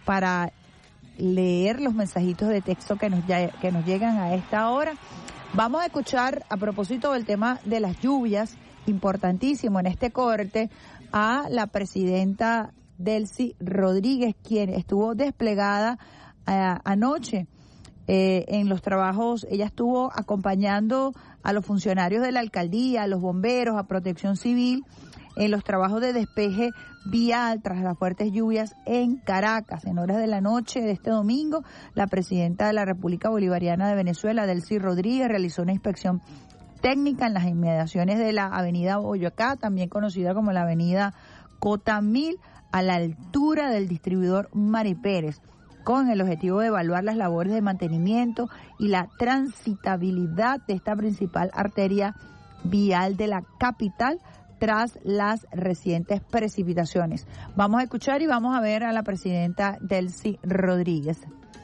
para leer los mensajitos de texto que nos llegan a esta hora. Vamos a escuchar, a propósito del tema de las lluvias, importantísimo en este corte, a la presidenta Delcy Rodríguez, quien estuvo desplegada anoche en los trabajos. Ella estuvo acompañando a los funcionarios de la alcaldía, a los bomberos, a Protección Civil, en los trabajos de despeje vial tras las fuertes lluvias en Caracas. En horas de la noche de este domingo, la presidenta de la República Bolivariana de Venezuela, Delcy Rodríguez, realizó una inspección técnica en las inmediaciones de la avenida Boyacá, también conocida como la avenida Cotamil, a la altura del distribuidor Mari Pérez, con el objetivo de evaluar las labores de mantenimiento y la transitabilidad de esta principal arteria vial de la capital tras las recientes precipitaciones. Vamos a escuchar y vamos a ver a la presidenta Delcy Rodríguez.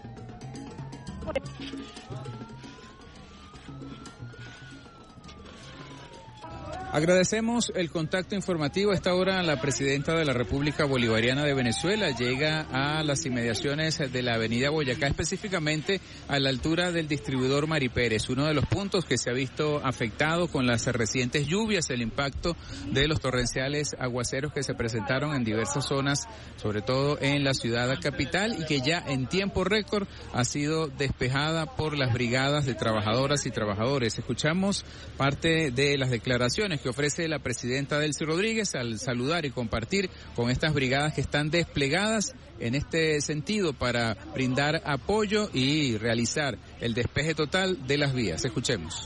Agradecemos el contacto informativo. A esta hora la presidenta de la República Bolivariana de Venezuela llega a las inmediaciones de la avenida Boyacá, específicamente a la altura del distribuidor Mari Pérez, uno de los puntos que se ha visto afectado con las recientes lluvias, el impacto de los torrenciales aguaceros que se presentaron en diversas zonas, sobre todo en la ciudad capital, y que ya en tiempo récord ha sido despejada por las brigadas de trabajadoras y trabajadores. Escuchamos parte de las declaraciones que ofrece la presidenta Delcy Rodríguez al saludar y compartir con estas brigadas que están desplegadas en este sentido para brindar apoyo y realizar el despeje total de las vías. Escuchemos.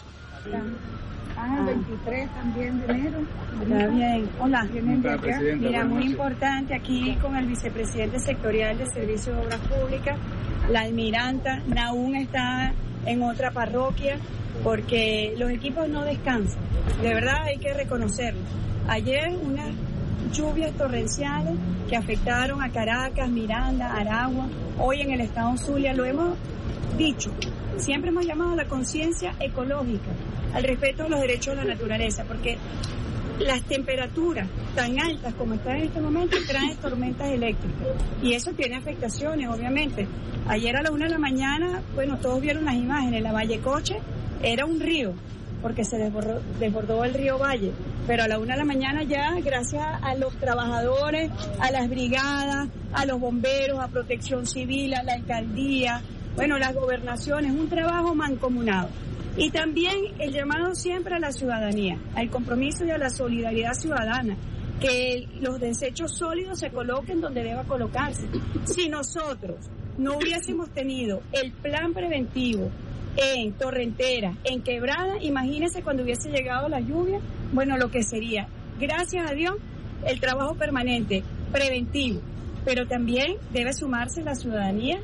El 23 también de enero. Está bien. Hola. Mira, muy importante aquí con el vicepresidente sectorial de Servicio de Obras Públicas, la almiranta Naún está en otra parroquia, porque los equipos no descansan, de verdad hay que reconocerlo. Ayer unas lluvias torrenciales que afectaron a Caracas, Miranda, Aragua, hoy en el estado Zulia, lo hemos dicho, siempre hemos llamado a la conciencia ecológica, al respeto a los derechos de la naturaleza, porque las temperaturas tan altas como están en este momento traen tormentas eléctricas y eso tiene afectaciones, obviamente. Ayer a la 1 de la mañana, bueno, todos vieron las imágenes, la Vallecoche era un río, porque se desbordó el río Valle, pero a la 1 de la mañana ya, gracias a los trabajadores, a las brigadas, a los bomberos, a Protección Civil, a la alcaldía, bueno, las gobernaciones, un trabajo mancomunado. Y también el llamado siempre a la ciudadanía, al compromiso y a la solidaridad ciudadana, que los desechos sólidos se coloquen donde deba colocarse. Si nosotros no hubiésemos tenido el plan preventivo en Torrentera, en Quebrada, imagínense cuando hubiese llegado la lluvia, bueno, lo que sería, gracias a Dios, el trabajo permanente, preventivo, pero también debe sumarse la ciudadanía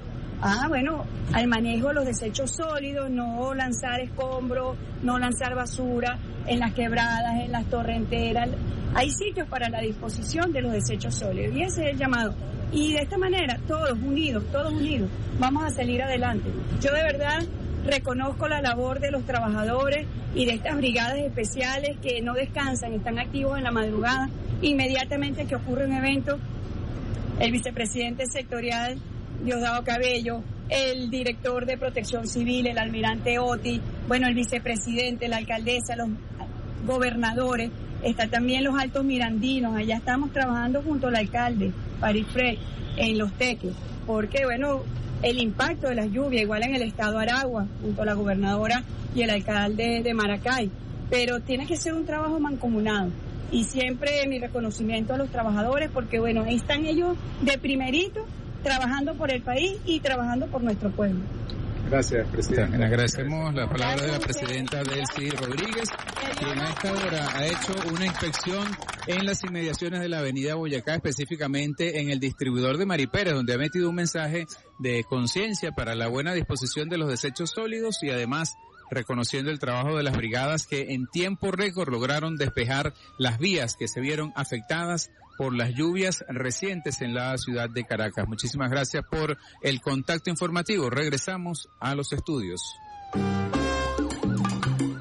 al manejo de los desechos sólidos, no lanzar escombros, no lanzar basura en las quebradas, en las torrenteras. Hay sitios para la disposición de los desechos sólidos y ese es el llamado. Y de esta manera, todos unidos, vamos a salir adelante. Yo de verdad reconozco la labor de los trabajadores y de estas brigadas especiales que no descansan, están activos en la madrugada. Inmediatamente que ocurre un evento, el vicepresidente sectorial Diosdado Cabello, el director de Protección Civil, el almirante Oti, bueno, el vicepresidente, la alcaldesa, los gobernadores, están también los altos mirandinos, allá estamos trabajando junto al alcalde, Paris Frey, en Los Teques, porque bueno, el impacto de las lluvias, igual en el estado Aragua, junto a la gobernadora y el alcalde de Maracay, pero tiene que ser un trabajo mancomunado. Y siempre mi reconocimiento a los trabajadores, porque bueno, ahí están ellos de primerito, trabajando por el país y trabajando por nuestro pueblo. Gracias, presidente. Le agradecemos la palabra de la presidenta Delcy Rodríguez, quien a esta hora ha hecho una inspección en las inmediaciones de la avenida Boyacá, específicamente en el distribuidor de Mari Pérez, donde ha metido un mensaje de conciencia para la buena disposición de los desechos sólidos y además reconociendo el trabajo de las brigadas que en tiempo récord lograron despejar las vías que se vieron afectadas por las lluvias recientes en la ciudad de Caracas. Muchísimas gracias por el contacto informativo. Regresamos a los estudios.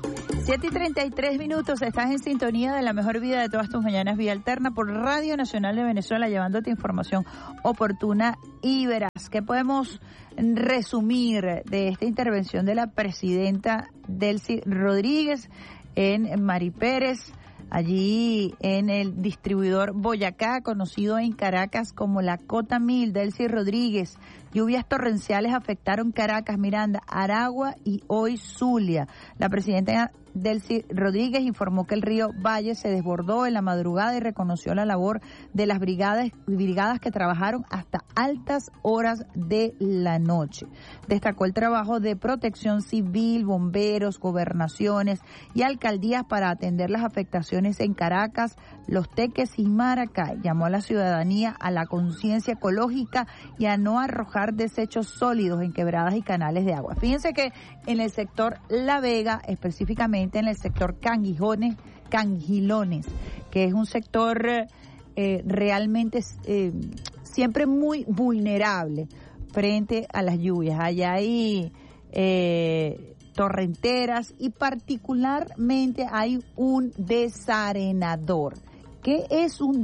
7:33, estás en sintonía de la mejor vida de todas tus mañanas, Vía Alterna, por Radio Nacional de Venezuela, llevándote información oportuna y veraz. ¿Qué podemos resumir de esta intervención de la presidenta Delcy Rodríguez en Mari Pérez, allí en el distribuidor Boyacá, conocido en Caracas como la Cota 1000? Delcy Rodríguez: lluvias torrenciales afectaron Caracas, Miranda, Aragua y hoy Zulia. La presidenta Delcy Rodríguez informó que el río Valle se desbordó en la madrugada y reconoció la labor de las brigadas que trabajaron hasta altas horas de la noche. Destacó el trabajo de protección civil, bomberos, gobernaciones y alcaldías para atender las afectaciones en Caracas, Los Teques y Maracay. Llamó a la ciudadanía a la conciencia ecológica y a no arrojar desechos sólidos en quebradas y canales de agua. Fíjense que en el sector La Vega, específicamente en el sector Cangilones, que es un sector realmente siempre muy vulnerable frente a las lluvias. Allá hay torrenteras y particularmente hay un desarenador. ¿Qué es un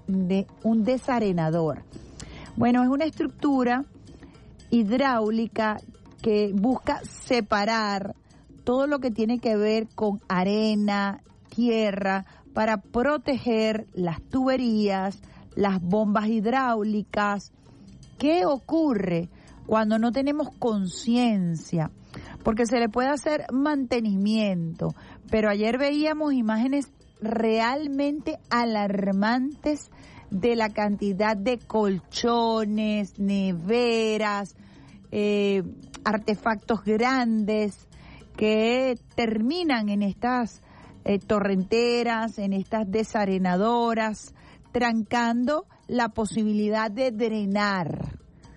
desarenador? Bueno, es una estructura hidráulica que busca separar todo lo que tiene que ver con arena, tierra, para proteger las tuberías, las bombas hidráulicas. ¿Qué ocurre cuando no tenemos conciencia? Porque se le puede hacer mantenimiento, pero ayer veíamos imágenes realmente alarmantes de la cantidad de colchones, neveras, artefactos grandes que terminan en estas torrenteras, en estas desarenadoras, trancando la posibilidad de drenar.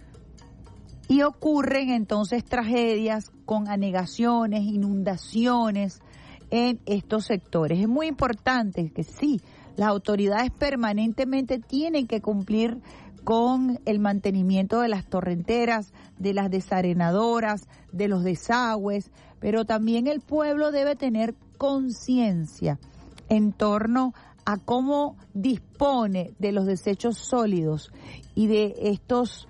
Y ocurren entonces tragedias con anegaciones, inundaciones en estos sectores. Es muy importante que sí, las autoridades permanentemente tienen que cumplir con el mantenimiento de las torrenteras, de las desarenadoras, de los desagües, pero también el pueblo debe tener conciencia en torno a cómo dispone de los desechos sólidos y de estos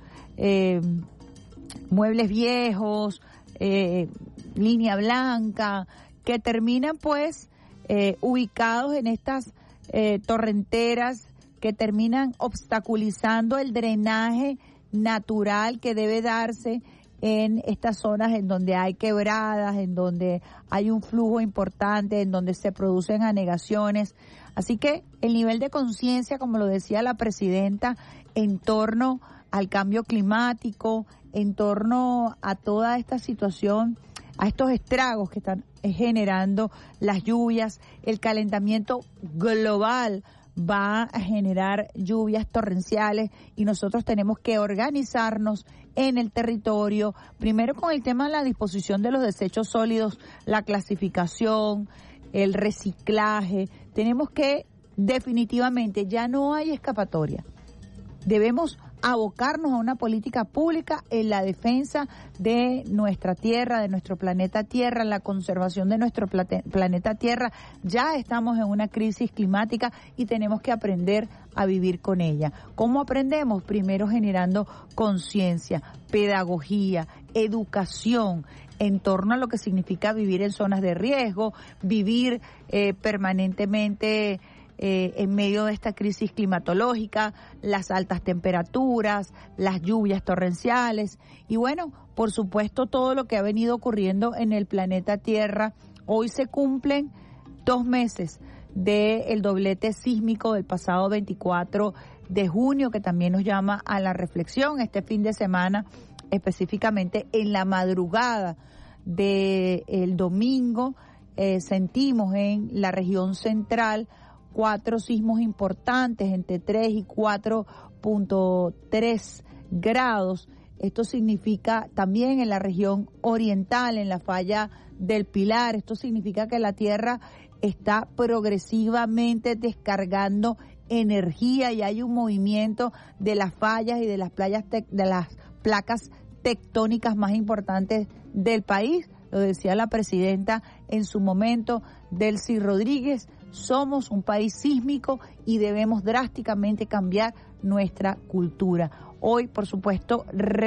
muebles viejos, línea blanca, que terminan pues ubicados en estas torrenteras, que terminan obstaculizando el drenaje natural que debe darse en estas zonas en donde hay quebradas, en donde hay un flujo importante, en donde se producen anegaciones. Así que el nivel de conciencia, como lo decía la presidenta, en torno al cambio climático, en torno a toda esta situación, a estos estragos que están generando las lluvias, el calentamiento global va a generar lluvias torrenciales y nosotros tenemos que organizarnos en el territorio, primero con el tema de la disposición de los desechos sólidos, la clasificación, el reciclaje. Tenemos que definitivamente, ya no hay escapatoria, debemos abocarnos a una política pública en la defensa de nuestra tierra, de nuestro planeta Tierra, en la conservación de nuestro planeta Tierra. Ya estamos en una crisis climática y tenemos que aprender a vivir con ella. ¿Cómo aprendemos? Primero generando conciencia, pedagogía, educación en torno a lo que significa vivir en zonas de riesgo, vivir permanentemente en medio de esta crisis climatológica, las altas temperaturas, las lluvias torrenciales y bueno, por supuesto todo lo que ha venido ocurriendo en el planeta Tierra. Hoy se cumplen 2 meses del doblete sísmico del pasado 24 de junio, que también nos llama a la reflexión. Este fin de semana, específicamente en la madrugada del domingo, sentimos en la región central 4 sismos importantes, entre 3 y 4.3 grados. Esto significa también en la región oriental, en la falla del Pilar. Esto significa que la Tierra está progresivamente descargando energía y hay un movimiento de las fallas y de las placas tectónicas más importantes del país, lo decía la presidenta en su momento, Delcy Rodríguez, somos un país sísmico y debemos drásticamente cambiar nuestra cultura. Hoy, por supuesto,